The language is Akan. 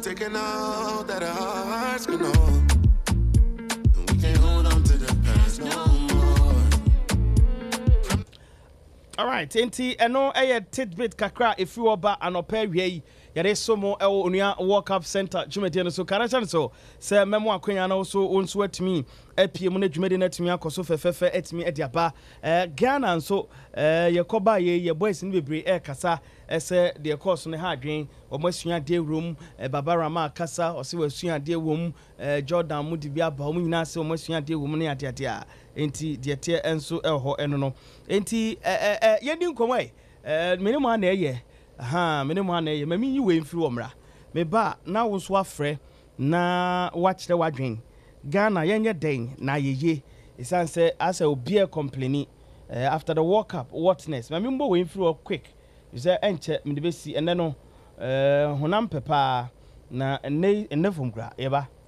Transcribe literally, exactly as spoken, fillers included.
taking all that our hearts can hold. And we can't hold on to the past no more. All right, enti eno eye tidbit kakra if you oba anopa wie yare somo ewo onua World Cup Center dwumede no so karachan so se memo akwanya na so onso atimi apie mu na dwumede na atimi akoso fefefe atimi ediaba eh Ghana so eh yekoba ye ye boys ni bebre e kasa ese de course ne ha adwen omasua de room eh, Babarama kasa ose wasua de wom eh, Jordan mu de bia ba mu nyina se omasua de wom ne ate ate a enti de te enso eho eno no enti eh eh yedi nkomo eh minimum na eye aha minimum na eye mami yi we mfiri omra me ba na wo so afre na wachire wadwen Ghana yenye den na yeye isan say as a obi e complain uh, after the World Cup whatness mami mbo we mfiri quick you say enche me de besi ene no eh honam pepa na ene ene fom gra yeba